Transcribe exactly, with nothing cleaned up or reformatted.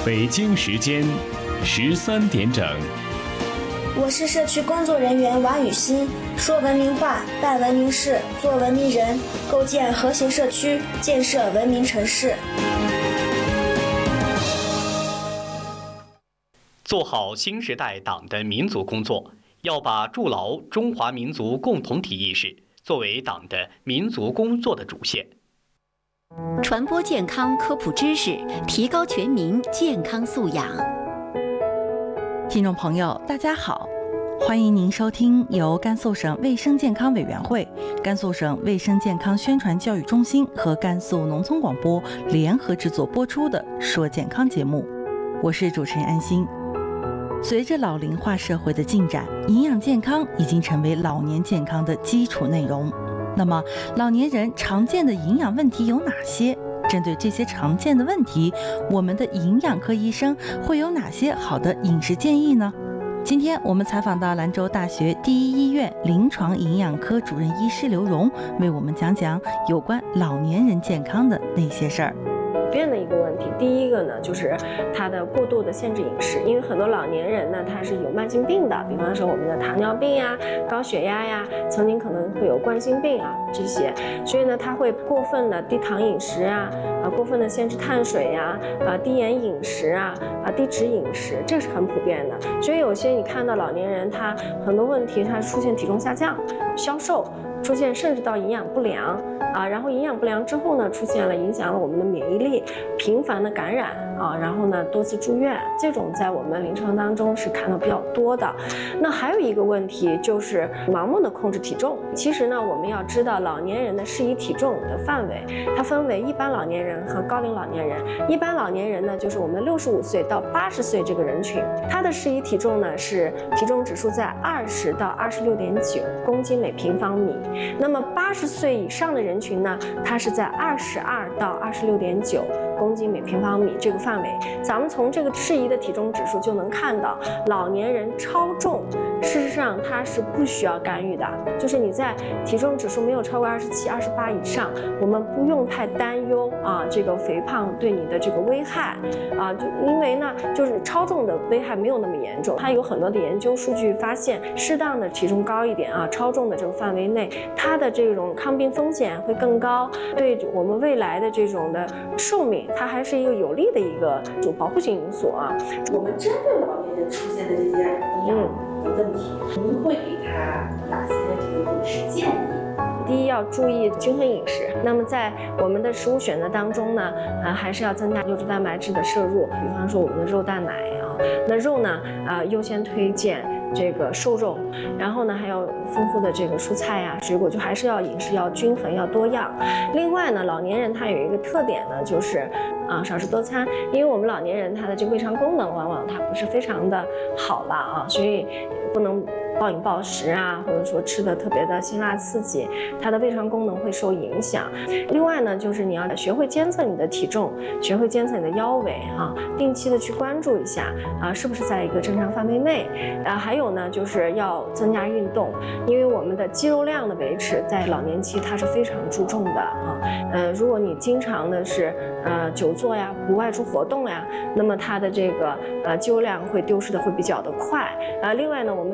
北京时间十三点整。 我是社区工作人员王雨欣，说文明话，办文明事，做文明人，构建和谐社区，建设文明城市。 做好新时代党的民族工作，要把筑牢中华民族共同体意识作为党的民族工作的主线。 传播健康科普知识，提高全民健康素养。 听众朋友，大家好，欢迎您收听由甘肃省卫生健康委员会、甘肃省卫生健康宣传教育中心和甘肃农村广播联合制作播出的《说健康》节目，我是主持人安心。随着老龄化社会的进展，营养健康已经成为老年健康的基础内容。那么，老年人常见的营养问题有哪些？针对这些常见的问题，我们的营养科医生会有哪些好的饮食建议呢？今天我们采访到兰州大学第一医院临床营养科主任医师刘荣，为我们讲讲有关老年人健康的那些事儿。 变的一个问题，第一个呢，就是他的过度的限制饮食，因为很多老年人呢，他是有慢性病的，比方说我们的糖尿病呀、高血压呀，曾经可能会有冠心病啊这些，所以呢，他会过分的低糖饮食啊，啊过分的限制碳水呀，啊低盐饮食啊，啊低脂饮食，这是很普遍的。所以有些你看到老年人他很多问题，他出现体重下降、消瘦。出现甚至到营养不良啊，然后营养不良之后呢，出现了影响了我们的免疫力，频繁的感染啊，然后呢多次住院，这种在我们临床当中是看到比较多的。那还有一个问题就是盲目的控制体重。其实呢，我们要知道老年人的适宜体重的范围，它分为一般老年人和高龄老年人。一般老年人呢，就是我们六十五岁到八十岁这个人群，它的适宜体重呢是体重指数在二十到二十六点九公斤每平方米。那么八十岁以上的人群呢，它是在二十二到二十六点九公斤每平方米这个范围。咱们从这个适宜的体重指数就能看到，老年人超重，事实上它是不需要干预的，就是你在体重指数没有超过二十七、二十八以上，我们不用太担忧啊，这个肥胖对你的这个危害啊，就因为呢，就是超重的危害没有那么严重。它有很多的研究数据发现，适当的体重高一点啊，超重的这个范围内，它的这种抗病风险会更高，对我们未来的这种的寿命，它还是一个有利的一个就保护性因素啊。 我们针对老年人出现的这些营养的问题，您会给他哪些这个饮食建议？ 第一，要注意均衡饮食。那么在我们的食物选择当中呢，呃，还是要增加优质蛋白质的摄入，比方说我们的肉蛋奶啊。那肉呢，呃，优先推荐这个瘦肉，然后呢还有丰富的这个蔬菜呀、水果，就还是要饮食要均衡，要多样。另外呢，老年人他有一个特点呢，就是啊少食多餐，因为我们老年人他的这个胃肠功能往往他不是非常的好了啊，所以不能暴饮暴食啊，或者说吃的特别的辛辣刺激，它的胃肠功能会受影响。另外呢，就是你要学会监测你的体重，学会监测你的腰围啊，定期的去关注一下啊，是不是在一个正常范围内。啊，还有呢，就是要增加运动，因为我们的肌肉量的维持在老年期它是非常注重的啊。呃，如果你经常的是呃久坐呀，不外出活动呀，那么它的这个呃肌肉量会丢失的会比较的快。啊，另外呢，我们